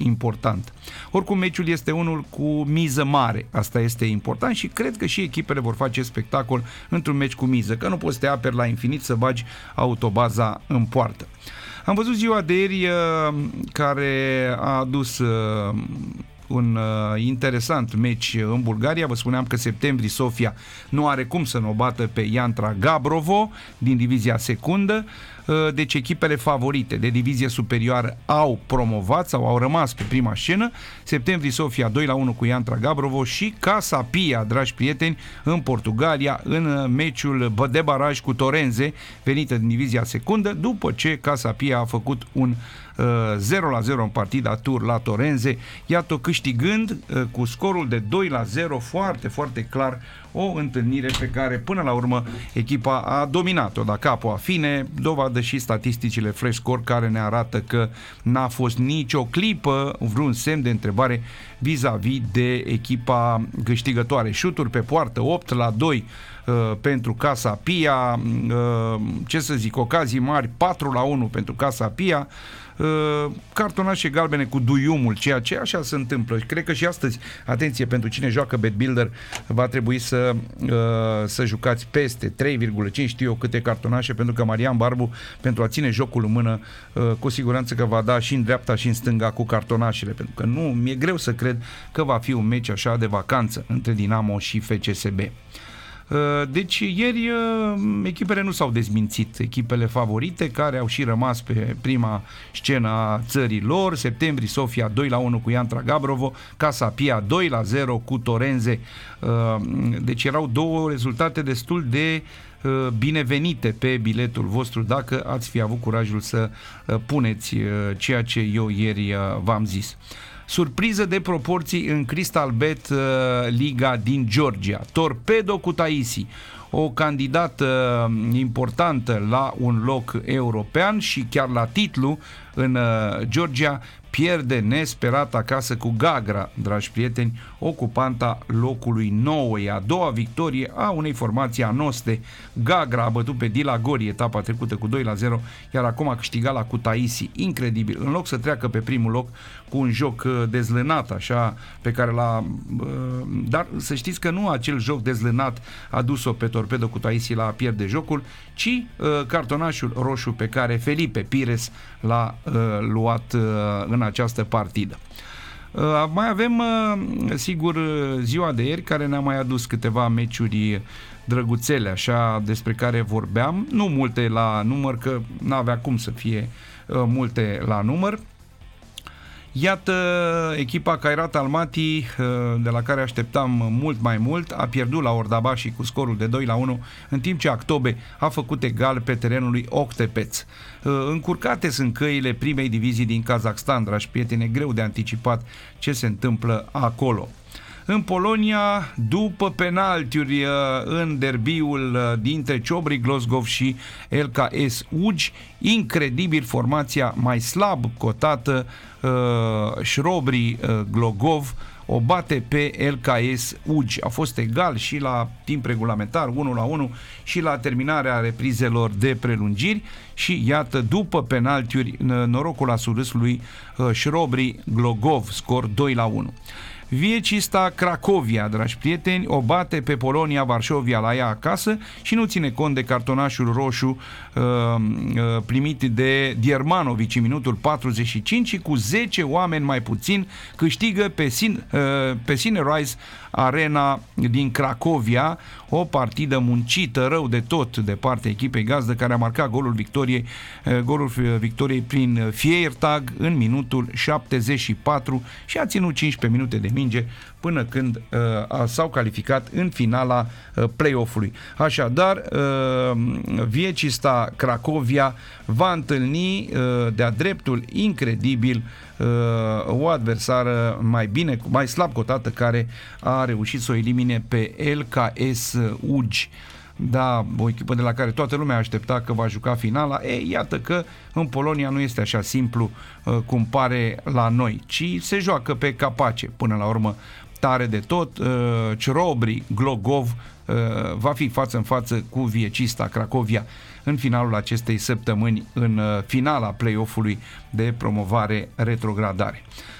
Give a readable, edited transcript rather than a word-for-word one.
important. Oricum, meciul este unul cu miză mare, asta este important și cred că și echipele vor face spectacol într-un meci cu miză, că nu poți să te aperi la infinit să bagi autobaza în poartă. Am văzut ziua de ieri care a adus un interesant meci în Bulgaria. Vă spuneam că Septembri Sofia nu are cum să nu o bată pe Iantra Gabrovo din divizia secundă. Deci echipele favorite de divizie superioară au promovat sau au rămas pe prima scenă. Septembri Sofia 2-1 cu Iantra Gabrovo și Casa Pia, dragi prieteni, în Portugalia, în meciul de baraj cu Torenze, venită din divizia secundă, după ce Casa Pia a făcut un 0-0 în partida tur la Torenze, iată câștigând cu scorul de 2-0 foarte, foarte clar o întâlnire pe care până la urmă echipa a dominat-o da capo a fine, dovadă și statisticile Fresh Score care ne arată că n-a fost nicio clipă vreun semn de întrebare vis-a-vis de echipa câștigătoare. Șuturi pe poartă 8-2 pentru Casa Pia, ce să zic, ocazii mari 4-1 pentru Casa Pia, cartonașe galbene cu duiumul, ceea ce așa se întâmplă. Cred că și astăzi, atenție, pentru cine joacă BetBuilder, va trebui să jucați peste 3,5 știu eu câte cartonașe, pentru că Marian Barbu, pentru a ține jocul în mână, cu siguranță că va da și în dreapta și în stânga cu cartonașele, pentru că nu, mi-e greu să cred că va fi un meci așa de vacanță între Dinamo și FCSB. Deci ieri echipele nu s-au dezmințit, echipele favorite care au și rămas pe prima scenă a țării lor. Septembri Sofia 2-1 cu Iantra Gabrovo, Casa Pia 2-0 cu Torenze. Deci erau două rezultate destul de binevenite pe biletul vostru dacă ați fi avut curajul să puneți ceea ce eu ieri v-am zis. Surpriză de proporții în Crystal Bet Liga din Georgia. Torpedo Kutaisi, o candidată importantă la un loc european și chiar la titlu în Georgia, pierde nesperat acasă cu Gagra, dragi prieteni, ocupanta locului 9. A doua victorie a unei formații a Noste. Gagra a bătut pe Dilagori etapa trecută cu 2-0, iar acum a câștigat la Kutaisi. Incredibil. În loc să treacă pe primul loc cu un joc dezlănat, așa, pe care dar să știți că nu acel joc dezlănat a dus-o pe Torpedo Kutaisi la a pierde jocul, ci cartonașul roșu pe care Felipe Pires l-a luat în această partidă. Mai avem, sigur, ziua de ieri, care ne-a mai adus câteva meciuri drăguțele, așa, despre care vorbeam, nu multe la număr, că n-avea cum să fie multe la număr. Iată, echipa Kairat Almaty, de la care așteptam mult mai mult, a pierdut la Ordabashi cu scorul de 2-1, în timp ce Aktobe a făcut egal pe terenul lui Oktepец. Încurcate sunt căile primei divizii din Kazakhstan, dragi prieteni, e greu de anticipat ce se întâmplă acolo. În Polonia, după penaltiuri în derbiul dintre Ciobri Glozgov și LKS Łódź, incredibil, formația mai slab cotată, Shrobri Glogov, o bate pe LKS Łódź. A fost egal și la timp regulamentar 1-1 și la terminarea reprizelor de prelungiri și iată, după penaltiuri, norocul a surâs lui Shrobri Glogov, scor 2-1. Viecista Cracovia, dragi prieteni, o bate pe Polonia Varșovia la ea acasă și nu ține cont de cartonașul roșu primit de Diermanovic în minutul 45 și cu 10 oameni mai puțin câștigă pe Cinerise Arena din Cracovia, o partidă muncită rău de tot de partea echipei gazdă, care a marcat golul victoriei prin Feiertag în minutul 74 și a ținut 15 minute de minge până când s-au calificat în finala play-off-ului. Așadar, Viecista Cracovia va întâlni de-a dreptul incredibil o adversară mai slab cotată, care a reușit să o elimine pe LKS Łódź. Da, o echipă de la care toată lumea aștepta că va juca finala. Iată că în Polonia nu este așa simplu cum pare la noi, ci se joacă pe capace până la urmă, tare de tot. Shrobri Glogov va fi față în față cu Viecista Cracovia în finalul acestei săptămâni, în finala play-off-ului de promovare retrogradare.